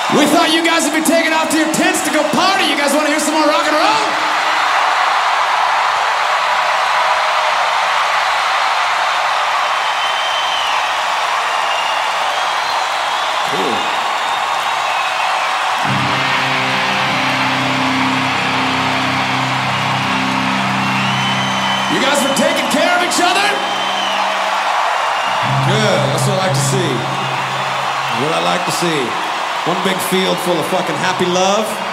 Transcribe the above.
We thought you guys would be taking off to your tents to go party. You guys want to hear some more rock and roll? Cool. You guys were taking care of each other? Good, that's what I like to see. What I like to see. One big field full of fucking happy love.